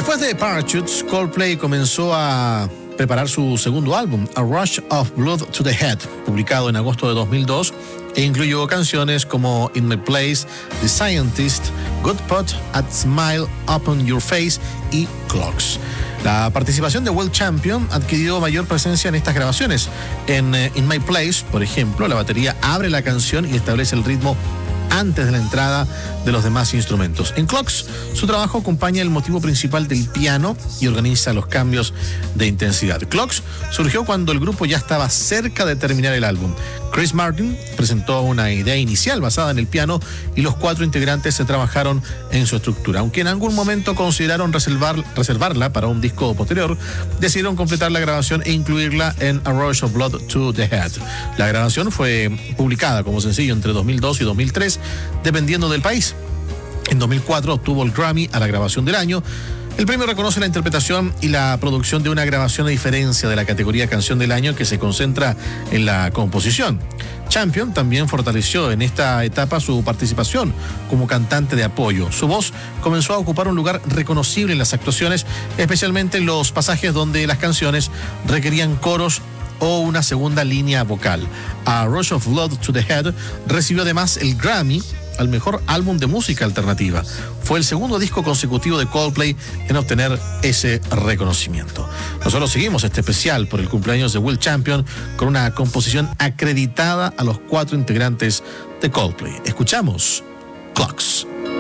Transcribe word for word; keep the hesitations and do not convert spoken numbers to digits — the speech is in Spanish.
Después de Parachutes, Coldplay comenzó a preparar su segundo álbum, A Rush of Blood to the Head, publicado en agosto de dos mil dos, e incluyó canciones como In My Place, The Scientist, Good Pot, A Smile Upon Your Face y Clocks. La participación de Will Champion adquirió mayor presencia en estas grabaciones. En uh, In My Place, por ejemplo, la batería abre la canción y establece el ritmo antes de la entrada de los demás instrumentos. En Clocks, su trabajo acompaña el motivo principal del piano y organiza los cambios de intensidad. Clocks surgió cuando el grupo ya estaba cerca de terminar el álbum. Chris Martin presentó una idea inicial basada en el piano y los cuatro integrantes se trabajaron en su estructura. Aunque en algún momento consideraron reservar, reservarla para un disco posterior, decidieron completar la grabación e incluirla en A Rush of Blood to the Head. La grabación fue publicada como sencillo entre dos mil dos y dos mil tres, dependiendo del país. En dos mil cuatro obtuvo el Grammy a la grabación del año. El premio reconoce la interpretación y la producción de una grabación a diferencia de la categoría Canción del Año, que se concentra en la composición. Champion también fortaleció en esta etapa su participación como cantante de apoyo. Su voz comenzó a ocupar un lugar reconocible en las actuaciones, especialmente en los pasajes donde las canciones requerían coros o una segunda línea vocal. A Rush of Blood to the Head recibió además el Grammy al mejor álbum de música alternativa. Fue el segundo disco consecutivo de Coldplay en obtener ese reconocimiento. Nosotros seguimos este especial por el cumpleaños de Will Champion con una composición acreditada a los cuatro integrantes de Coldplay. Escuchamos Clocks.